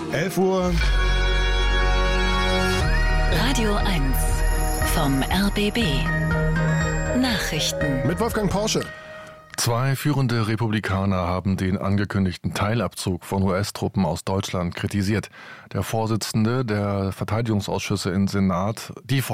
11 Uhr. Radio 1 vom RBB. Nachrichten. Mit Wolfgang Porsche. 2 führende Republikaner haben den angekündigten Teilabzug von US-Truppen aus Deutschland kritisiert. Die Vorsitzenden der Verteidigungsausschüsse in Senat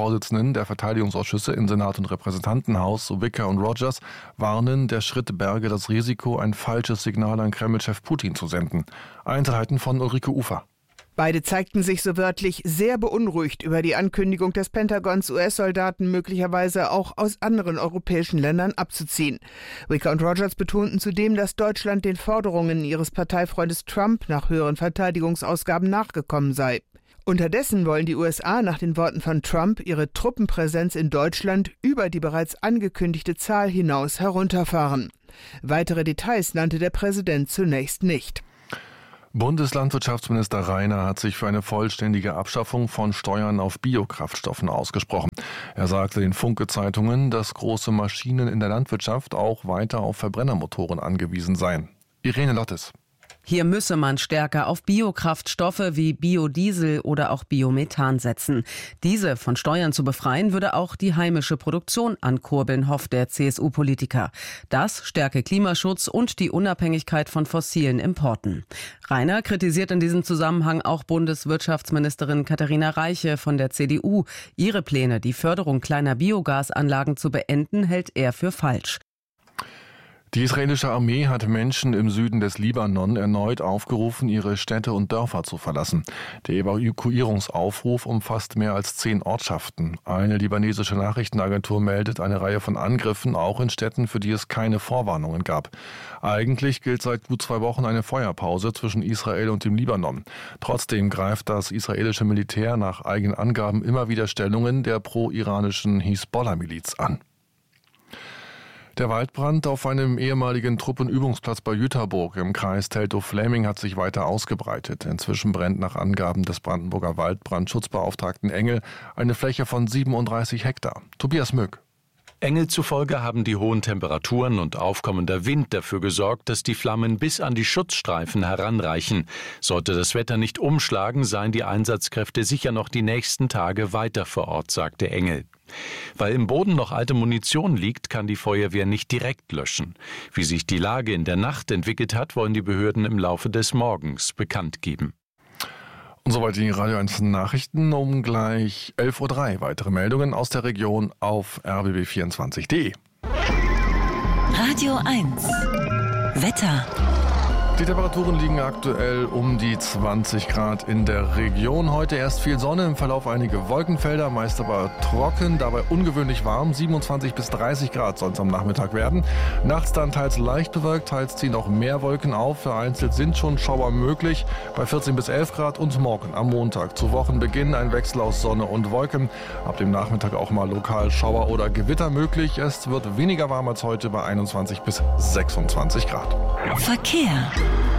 und Repräsentantenhaus, Wicker und Rogers, warnen, der Schritt berge das Risiko, ein falsches Signal an Kremlchef Putin zu senden. Einzelheiten von Ulrike Ufer. Beide zeigten sich so wörtlich sehr beunruhigt über die Ankündigung des Pentagons, US-Soldaten möglicherweise auch aus anderen europäischen Ländern abzuziehen. Wicker und Rogers betonten zudem, dass Deutschland den Forderungen ihres Parteifreundes Trump nach höheren Verteidigungsausgaben nachgekommen sei. Unterdessen wollen die USA nach den Worten von Trump ihre Truppenpräsenz in Deutschland über die bereits angekündigte Zahl hinaus herunterfahren. Weitere Details nannte der Präsident zunächst nicht. Bundeslandwirtschaftsminister Rainer hat sich für eine vollständige Abschaffung von Steuern auf Biokraftstoffen ausgesprochen. Er sagte den Funke-Zeitungen, dass große Maschinen in der Landwirtschaft auch weiter auf Verbrennermotoren angewiesen seien. Irene Lottes. Hier müsse man stärker auf Biokraftstoffe wie Biodiesel oder auch Biomethan setzen. Diese von Steuern zu befreien, würde auch die heimische Produktion ankurbeln, hofft der CSU-Politiker. Das stärke Klimaschutz und die Unabhängigkeit von fossilen Importen. Rainer kritisiert in diesem Zusammenhang auch Bundeswirtschaftsministerin Katharina Reiche von der CDU. Ihre Pläne, die Förderung kleiner Biogasanlagen zu beenden, hält er für falsch. Die israelische Armee hat Menschen im Süden des Libanon erneut aufgerufen, ihre Städte und Dörfer zu verlassen. Der Evakuierungsaufruf umfasst mehr als 10 Ortschaften. Eine libanesische Nachrichtenagentur meldet eine Reihe von Angriffen, auch in Städten, für die es keine Vorwarnungen gab. Eigentlich gilt seit gut 2 Wochen eine Feuerpause zwischen Israel und dem Libanon. Trotzdem greift das israelische Militär nach eigenen Angaben immer wieder Stellungen der pro-iranischen Hisbollah-Miliz an. Der Waldbrand auf einem ehemaligen Truppenübungsplatz bei Jüterburg im Kreis Teltow-Fläming hat sich weiter ausgebreitet. Inzwischen brennt nach Angaben des Brandenburger Waldbrandschutzbeauftragten Engel eine Fläche von 37 Hektar. Tobias Möck. Engel zufolge haben die hohen Temperaturen und aufkommender Wind dafür gesorgt, dass die Flammen bis an die Schutzstreifen heranreichen. Sollte das Wetter nicht umschlagen, seien die Einsatzkräfte sicher noch die nächsten Tage weiter vor Ort, sagte Engel. Weil im Boden noch alte Munition liegt, kann die Feuerwehr nicht direkt löschen. Wie sich die Lage in der Nacht entwickelt hat, wollen die Behörden im Laufe des Morgens bekannt geben. Und soweit die Radio 1 Nachrichten um gleich 11.03 Uhr. Weitere Meldungen aus der Region auf rbb24.de. Radio 1 Wetter. Die Temperaturen liegen aktuell um die 20 Grad in der Region. Heute erst viel Sonne, im Verlauf einige Wolkenfelder, meist aber trocken, dabei ungewöhnlich warm. 27 bis 30 Grad soll es am Nachmittag werden. Nachts dann teils leicht bewölkt, teils ziehen auch mehr Wolken auf. Vereinzelt sind schon Schauer möglich bei 14 bis 11 Grad. Und morgen am Montag zu Wochenbeginn ein Wechsel aus Sonne und Wolken. Ab dem Nachmittag auch mal lokal Schauer oder Gewitter möglich. Es wird weniger warm als heute bei 21 bis 26 Grad. Verkehr.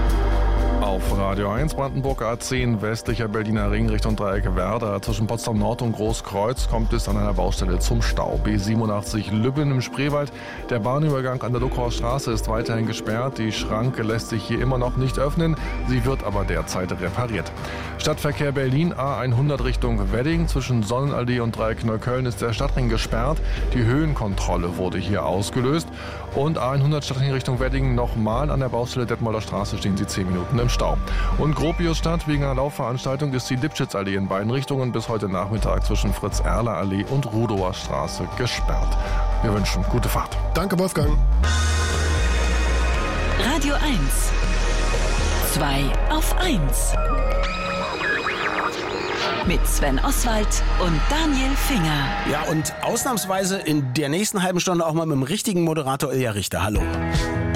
Auf Radio 1 Brandenburg A10 westlicher Berliner Ring Richtung Dreieck Werder. Zwischen Potsdam Nord und Großkreuz kommt es an einer Baustelle zum Stau. B87 Lübben im Spreewald. Der Bahnübergang an der Luckauer Straße ist weiterhin gesperrt. Die Schranke lässt sich hier immer noch nicht öffnen. Sie wird aber derzeit repariert. Stadtverkehr Berlin A100 Richtung Wedding. Zwischen Sonnenallee und Dreieck Neukölln ist der Stadtring gesperrt. Die Höhenkontrolle wurde hier ausgelöst. Und A100 Stadtring Richtung Wedding nochmal an der Baustelle Detmolder Straße stehen Sie 10 Minuten im Stau. Und Gropiusstadt, wegen einer Laufveranstaltung ist die Lipschitzallee in beiden Richtungen bis heute Nachmittag zwischen Fritz-Erler-Allee und Rudower Straße gesperrt. Wir wünschen gute Fahrt. Danke, Wolfgang. Radio 1 2 auf 1 mit Sven Oswald und Daniel Finger. Ja, und ausnahmsweise in der nächsten halben Stunde auch mal mit dem richtigen Moderator Ilja Richter. Hallo.